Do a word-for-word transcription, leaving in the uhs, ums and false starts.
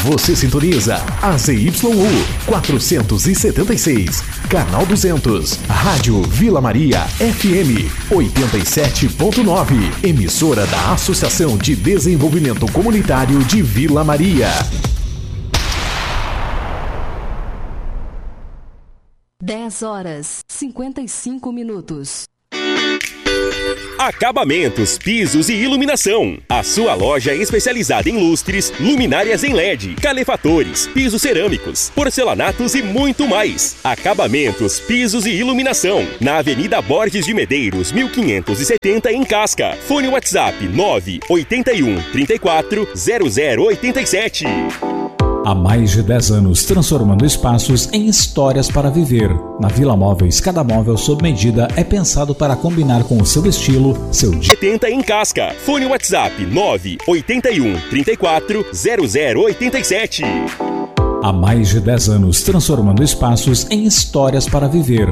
Você sintoniza A Z Y U quatrocentos e setenta e seis, canal duzentos, Rádio Vila Maria F M oitenta e sete ponto nove, emissora da Associação de Desenvolvimento Comunitário de Vila Maria. dez horas, cinquenta e cinco minutos. Acabamentos, pisos e iluminação. A sua loja é especializada em lustres, luminárias em L E D, calefatores, pisos cerâmicos, porcelanatos e muito mais. Acabamentos, pisos e iluminação. Na Avenida Borges de Medeiros, mil quinhentos e setenta, em Casca. Fone WhatsApp nove oito um, três quatro, zero zero oito sete. Há mais de dez anos, transformando espaços em histórias para viver. Na Vila Móveis, cada móvel sob medida é pensado para combinar com o seu estilo, seu dia. setenta em Casca. Fone WhatsApp nove oito um, três quatro, zero zero oito sete. Há mais de dez anos, transformando espaços em histórias para viver.